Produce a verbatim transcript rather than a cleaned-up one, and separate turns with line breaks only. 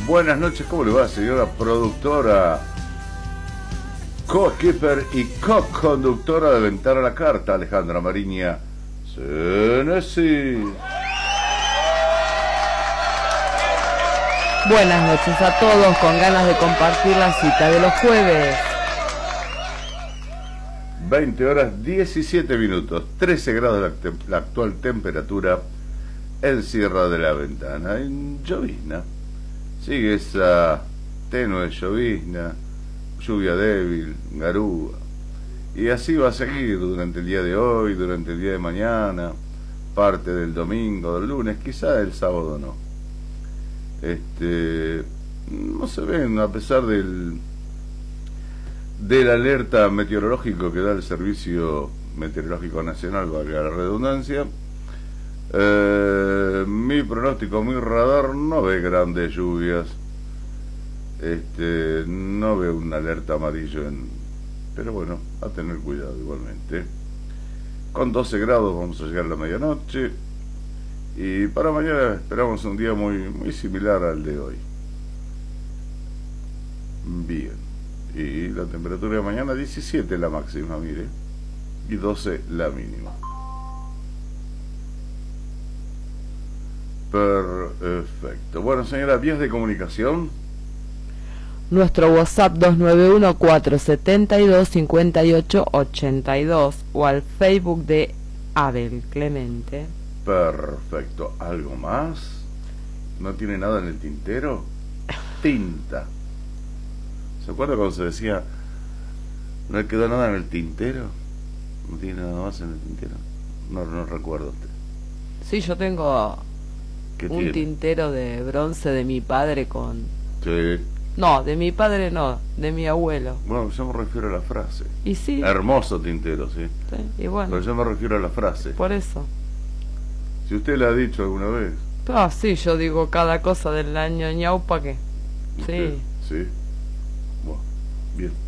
Buenas noches, ¿cómo le va, señora productora, co-skipper y co-conductora de Ventana a la Carta, Alejandra Mariña Senesi?
Buenas noches a todos, con ganas de compartir la cita de los jueves.
veinte horas diecisiete minutos, trece grados la, te la actual temperatura en Sierra de la Ventana, en llovizna. Sigue esa tenue llovizna, lluvia débil, garúa. Y así va a seguir durante el día de hoy, durante el día de mañana, parte del domingo, del lunes, quizá el sábado no. Este, no se ven, a pesar del del alerta meteorológico que da el Servicio Meteorológico Nacional, valga la redundancia. Eh, mi pronóstico, mi radar no ve grandes lluvias, este, no ve un alerta amarillo, en, pero bueno, a tener cuidado igualmente. Con doce grados vamos a llegar a la medianoche y para mañana esperamos un día muy, muy similar al de hoy. Bien, y la temperatura de mañana diecisiete la máxima, mire, y doce la mínima. Perfecto. Bueno, señora, vías de comunicación.
Nuestro WhatsApp dos nueve uno, cuatro siete dos, cinco ocho ocho dos o al Facebook de Abel Clemente.
Perfecto. ¿Algo más? ¿No tiene nada en el tintero? Tinta. ¿Se acuerda cuando se decía no le quedó nada en el tintero? ¿No tiene nada más en el tintero? No, no recuerdo usted.
Sí, yo tengo un
tiene?
tintero de bronce de mi padre con...
Sí.
No, de mi padre no, de mi abuelo.
Bueno, yo me refiero a la frase.
Y sí.
Hermoso tintero, sí.
Sí, y bueno.
Pero yo me refiero a la frase.
Por eso.
Si usted la ha dicho alguna vez.
Ah, sí, yo digo cada cosa del año ñaupa que... Sí.
Sí. Bueno, bien.